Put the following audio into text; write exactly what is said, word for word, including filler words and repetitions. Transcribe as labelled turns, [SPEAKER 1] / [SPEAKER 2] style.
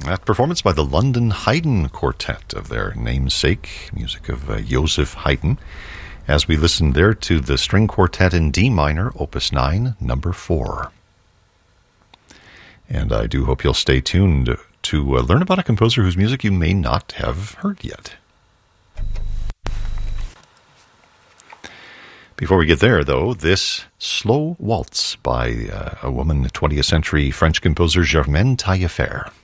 [SPEAKER 1] That performance by the London Haydn Quartet of their namesake, music of uh, Joseph Haydn, as we listened there to the String Quartet in D minor, Opus nine, number four. And I do hope you'll stay tuned to uh, learn about a composer whose music you may not have heard yet. Before we get there, though, this Slow Waltz by uh, a woman, twentieth century French composer Germaine Taillefer.